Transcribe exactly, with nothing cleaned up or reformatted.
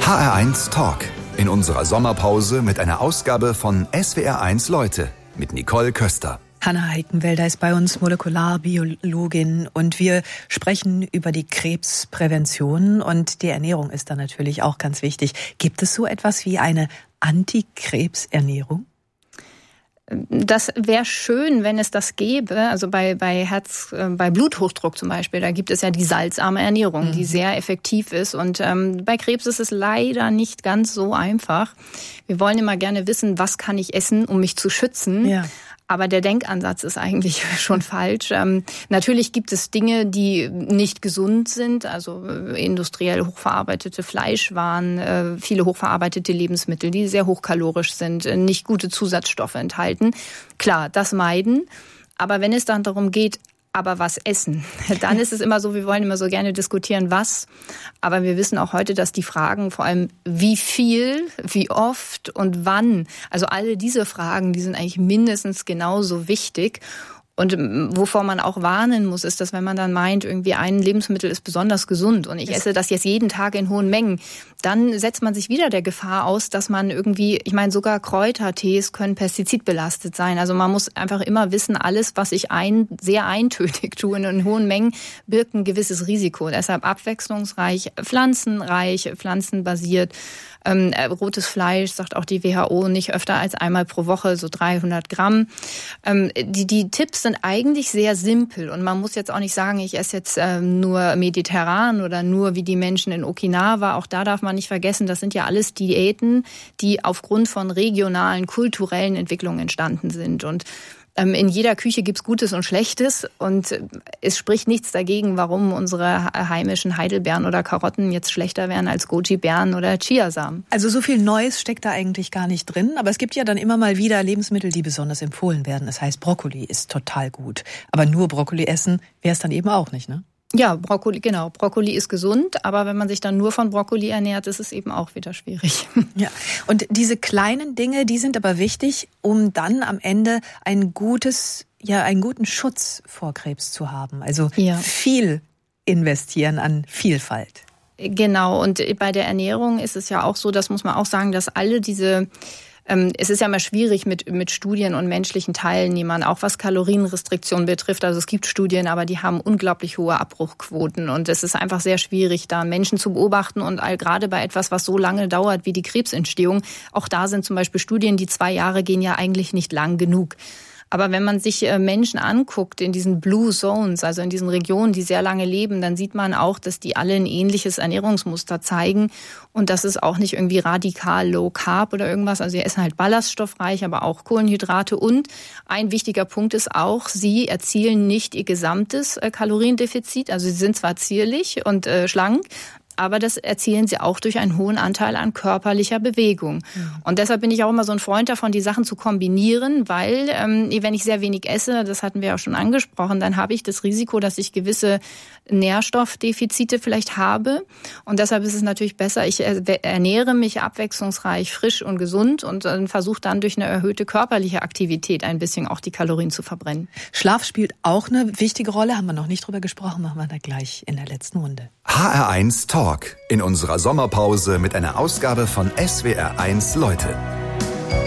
H R eins Talk. In unserer Sommerpause mit einer Ausgabe von S W R eins Leute mit Nicole Köster. Hanna Heikenwälder ist bei uns, Molekularbiologin, und wir sprechen über die Krebsprävention, und die Ernährung ist da natürlich auch ganz wichtig. Gibt es so etwas wie eine Antikrebsernährung? Das wäre schön, wenn es das gäbe. Also bei, bei Herz, äh, bei Bluthochdruck zum Beispiel, da gibt es ja die salzarme Ernährung, mhm. die sehr effektiv ist. Und ähm, bei Krebs ist es leider nicht ganz so einfach. Wir wollen immer gerne wissen, was kann ich essen, um mich zu schützen. Ja. Aber der Denkansatz ist eigentlich schon falsch. Ähm, natürlich gibt es Dinge, die nicht gesund sind, also äh, industriell hochverarbeitete Fleischwaren, äh, viele hochverarbeitete Lebensmittel, die sehr hochkalorisch sind, äh, nicht gute Zusatzstoffe enthalten. Klar, das meiden. Aber wenn es dann darum geht, aber was essen? Dann ist es immer so, wir wollen immer so gerne diskutieren, was. Aber wir wissen auch heute, dass die Fragen vor allem, wie viel, wie oft und wann, also alle diese Fragen, die sind eigentlich mindestens genauso wichtig. Und wovor man auch warnen muss, ist, dass wenn man dann meint, irgendwie ein Lebensmittel ist besonders gesund und ich esse das jetzt jeden Tag in hohen Mengen, dann setzt man sich wieder der Gefahr aus, dass man irgendwie, ich meine, sogar Kräutertees können pestizidbelastet sein. Also man muss einfach immer wissen, alles, was ich ein, sehr eintönig tue und in hohen Mengen, birgt ein gewisses Risiko. Deshalb abwechslungsreich, pflanzenreich, pflanzenbasiert. Ähm, rotes Fleisch, sagt auch die W H O, nicht öfter als einmal pro Woche, so dreihundert Gramm. Ähm, die, die Tipps sind eigentlich sehr simpel und man muss jetzt auch nicht sagen, ich esse jetzt ähm, nur mediterran oder nur wie die Menschen in Okinawa. Auch da darf man nicht vergessen, das sind ja alles Diäten, die aufgrund von regionalen, kulturellen Entwicklungen entstanden sind. Und in jeder Küche gibt's Gutes und Schlechtes und es spricht nichts dagegen, warum unsere heimischen Heidelbeeren oder Karotten jetzt schlechter wären als Goji-Beeren oder Chiasamen. Also so viel Neues steckt da eigentlich gar nicht drin, aber es gibt ja dann immer mal wieder Lebensmittel, die besonders empfohlen werden. Das heißt, Brokkoli ist total gut, aber nur Brokkoli essen wäre es dann eben auch nicht, ne? Ja, Brokkoli, genau. Brokkoli ist gesund, aber wenn man sich dann nur von Brokkoli ernährt, ist es eben auch wieder schwierig. Ja. Und diese kleinen Dinge, die sind aber wichtig, um dann am Ende ein gutes, ja, einen guten Schutz vor Krebs zu haben. Also ja. viel investieren an Vielfalt. Genau. Und bei der Ernährung ist es ja auch so, das muss man auch sagen, dass alle diese Es ist ja immer schwierig mit, mit Studien und menschlichen Teilnehmern, auch was Kalorienrestriktion betrifft. Also es gibt Studien, aber die haben unglaublich hohe Abbruchquoten. Und es ist einfach sehr schwierig, da Menschen zu beobachten. Und all, gerade bei etwas, was so lange dauert wie die Krebsentstehung, auch da sind zum Beispiel Studien, die zwei Jahre gehen ja eigentlich nicht lang genug. Aber wenn man sich Menschen anguckt in diesen Blue Zones, also in diesen Regionen, die sehr lange leben, dann sieht man auch, dass die alle ein ähnliches Ernährungsmuster zeigen. Und das ist auch nicht irgendwie radikal Low Carb oder irgendwas. Also sie essen halt ballaststoffreich, aber auch Kohlenhydrate. Und ein wichtiger Punkt ist auch, sie erzielen nicht ihr gesamtes Kaloriendefizit. Also sie sind zwar zierlich und äh, schlank, aber das erzielen sie auch durch einen hohen Anteil an körperlicher Bewegung. Mhm. Und deshalb bin ich auch immer so ein Freund davon, die Sachen zu kombinieren, weil ähm, wenn ich sehr wenig esse, das hatten wir ja schon angesprochen, dann habe ich das Risiko, dass ich gewisse Nährstoffdefizite vielleicht habe. Und deshalb ist es natürlich besser, ich ernähre mich abwechslungsreich, frisch und gesund und äh, versuche dann durch eine erhöhte körperliche Aktivität ein bisschen auch die Kalorien zu verbrennen. Schlaf spielt auch eine wichtige Rolle, haben wir noch nicht drüber gesprochen, machen wir da gleich in der letzten Runde. H R eins Talk in unserer Sommerpause mit einer Ausgabe von S W R eins Leute.